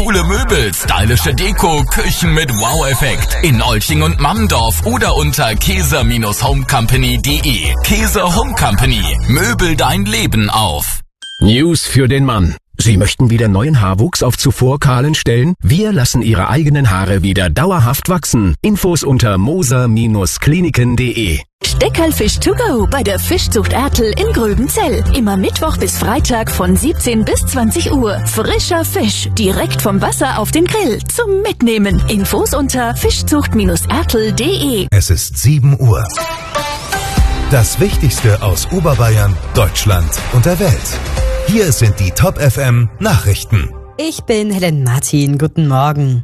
Coole Möbel, stylische Deko, Küchen mit Wow-Effekt. In Olching und Mammendorf oder unter käser-homecompany.de. Käser Home Company. Möbel dein Leben auf. News für den Mann. Sie möchten wieder neuen Haarwuchs auf zuvor kahlen Stellen? Wir lassen Ihre eigenen Haare wieder dauerhaft wachsen. Infos unter moser-kliniken.de. Steckerlfisch to go bei der Fischzucht Ertl in Gröbenzell. Immer Mittwoch bis Freitag von 17 bis 20 Uhr. Frischer Fisch, direkt vom Wasser auf den Grill. Zum Mitnehmen. Infos unter fischzucht-ertl.de. Es ist 7 Uhr. Das Wichtigste aus Oberbayern, Deutschland und der Welt. Hier sind die Top FM Nachrichten. Ich bin Helen Martin. Guten Morgen.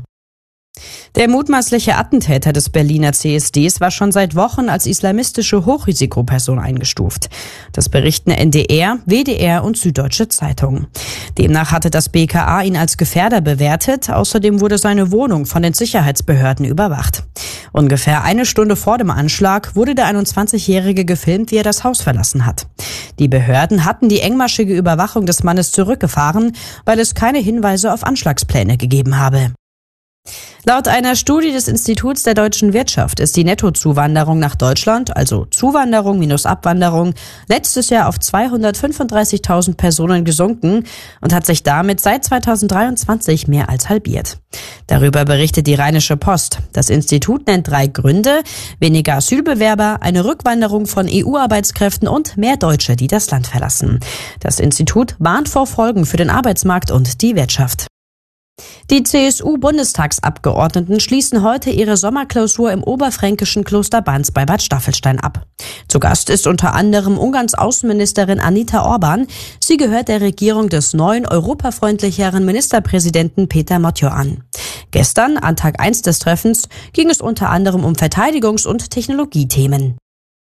Der mutmaßliche Attentäter des Berliner CSDs war schon seit Wochen als islamistische Hochrisikoperson eingestuft. Das berichten NDR, WDR und Süddeutsche Zeitung. Demnach hatte das BKA ihn als Gefährder bewertet. Außerdem wurde seine Wohnung von den Sicherheitsbehörden überwacht. Ungefähr eine Stunde vor dem Anschlag wurde der 21-Jährige gefilmt, wie er das Haus verlassen hat. Die Behörden hatten die engmaschige Überwachung des Mannes zurückgefahren, weil es keine Hinweise auf Anschlagspläne gegeben habe. Laut einer Studie des Instituts der deutschen Wirtschaft ist die Nettozuwanderung nach Deutschland, also Zuwanderung minus Abwanderung, letztes Jahr auf 235.000 Personen gesunken und hat sich damit seit 2023 mehr als halbiert. Darüber berichtet die Rheinische Post. Das Institut nennt 3 Gründe: weniger Asylbewerber, eine Rückwanderung von EU-Arbeitskräften und mehr Deutsche, die das Land verlassen. Das Institut warnt vor Folgen für den Arbeitsmarkt und die Wirtschaft. Die CSU-Bundestagsabgeordneten schließen heute ihre Sommerklausur im oberfränkischen Kloster Banz bei Bad Staffelstein ab. Zu Gast ist unter anderem Ungarns Außenministerin Anita Orban. Sie gehört der Regierung des neuen, europafreundlicheren Ministerpräsidenten Peter Motjo an. Gestern, an Tag 1 des Treffens, ging es unter anderem um Verteidigungs- und Technologiethemen.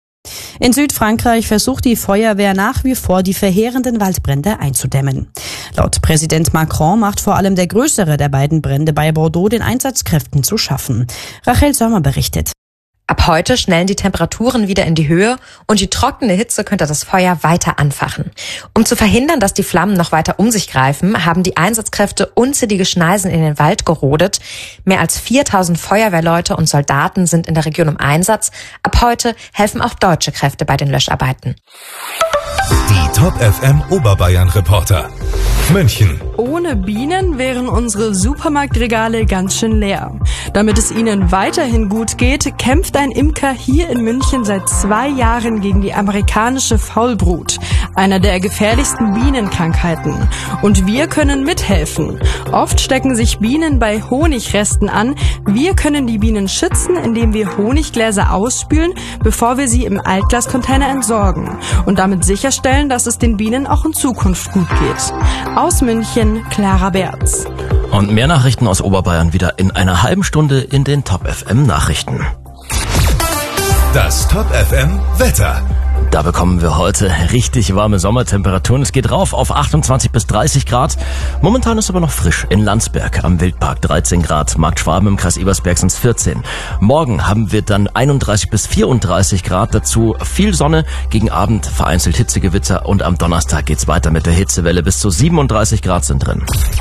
In Südfrankreich versucht die Feuerwehr nach wie vor, die verheerenden Waldbrände einzudämmen. Laut Präsident Macron macht vor allem der größere der beiden Brände bei Bordeaux den Einsatzkräften zu schaffen. Rachel Sommer berichtet. Ab heute schnellen die Temperaturen wieder in die Höhe und die trockene Hitze könnte das Feuer weiter anfachen. Um zu verhindern, dass die Flammen noch weiter um sich greifen, haben die Einsatzkräfte unzählige Schneisen in den Wald gerodet. Mehr als 4.000 Feuerwehrleute und Soldaten sind in der Region im Einsatz. Ab heute helfen auch deutsche Kräfte bei den Löscharbeiten. Die Top FM Oberbayern Reporter. München. Ohne Bienen wären unsere Supermarktregale ganz schön leer. Damit es ihnen weiterhin gut geht, kämpft ein Imker hier in München seit 2 Jahren gegen die amerikanische Faulbrut, einer der gefährlichsten Bienenkrankheiten. Und wir können mithelfen. Oft stecken sich Bienen bei Honigresten an. Wir können die Bienen schützen, indem wir Honiggläser ausspülen, bevor wir sie im Altglascontainer entsorgen. Und damit sicherstellen, dass es den Bienen auch in Zukunft gut geht. Aus München, Clara Berz. Und mehr Nachrichten aus Oberbayern wieder in einer halben Stunde in den Top FM Nachrichten. Das Top FM Wetter. Da bekommen wir heute richtig warme Sommertemperaturen. Es geht rauf auf 28 bis 30 Grad. Momentan ist aber noch frisch. In Landsberg am Wildpark 13 Grad. Markt Schwaben im Kreis Ebersberg sind es 14. Morgen haben wir dann 31 bis 34 Grad. Dazu viel Sonne. Gegen Abend vereinzelt Hitzegewitter. Und am Donnerstag geht's weiter mit der Hitzewelle. Bis zu 37 Grad sind drin.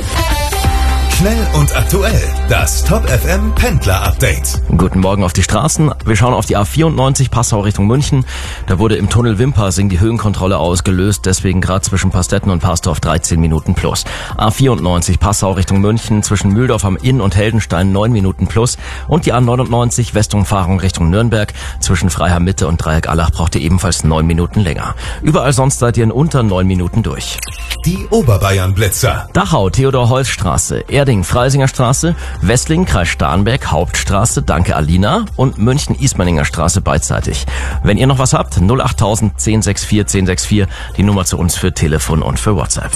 Schnell und aktuell. Das Top FM Pendler Update. Guten Morgen auf die Straßen. Wir schauen auf die A94 Passau Richtung München. Da wurde im Tunnel Wimpersing die Höhenkontrolle ausgelöst. Deswegen gerade zwischen Pastetten und Parsdorf 13 Minuten plus. A94 Passau Richtung München zwischen Mühldorf am Inn und Heldenstein 9 Minuten plus. Und die A99 Westumfahrung Richtung Nürnberg zwischen Freiham Mitte und Dreieck Allach braucht ihr ebenfalls 9 Minuten länger. Überall sonst seid ihr in unter 9 Minuten durch. Die Oberbayern Blitzer. Dachau Theodor-Heuss-Straße, Erding-Freisinger Straße, Wessling, Kreis Starnberg, Hauptstraße, Danke Alina und München-Ismaninger Straße beidseitig. Wenn ihr noch was habt, 08000 1064 1064, die Nummer zu uns für Telefon und für WhatsApp.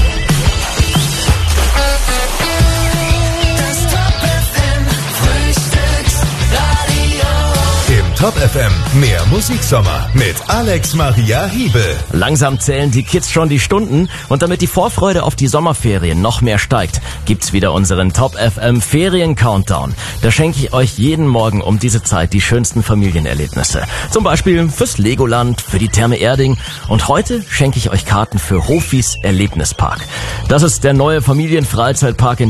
Top FM, mehr Musiksommer mit Alex Maria Hiebel. Langsam zählen die Kids schon die Stunden und damit die Vorfreude auf die Sommerferien noch mehr steigt, gibt's wieder unseren Top FM Ferien Countdown. Da schenke ich euch jeden Morgen um diese Zeit die schönsten Familienerlebnisse. Zum Beispiel fürs Legoland, für die Therme Erding und heute schenke ich euch Karten für Hofis Erlebnispark. Das ist der neue Familienfreizeitpark in